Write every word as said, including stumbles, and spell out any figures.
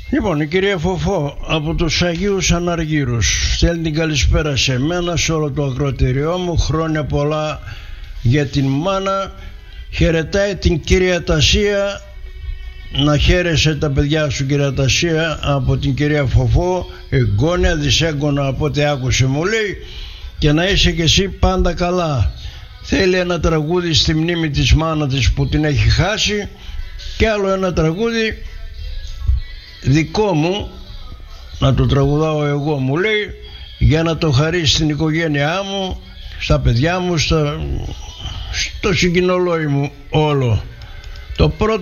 Λοιπόν, η κυρία Φοφό από τους Αγίους Αναργύρους στέλνει την καλησπέρα σε μένα, σε όλο το ακροατήριό μου. Χρόνια πολλά για την μάνα. Χαιρετάει την κυρία Τασία. Να χαίρεσαι τα παιδιά σου, κυρία Τασία, από την κυρία Φοφό, εγγόνια, δυσέγγωνα από ό,τι άκουσε μου λέει, και να είσαι και εσύ πάντα καλά. Θέλει ένα τραγούδι στη μνήμη της μάνα της που την έχει χάσει και άλλο ένα τραγούδι δικό μου, να το τραγουδάω εγώ μου λέει, για να το χαρίσει στην οικογένειά μου, στα παιδιά μου, στα... στο συγκοινολόι μου όλο. Το πρώτο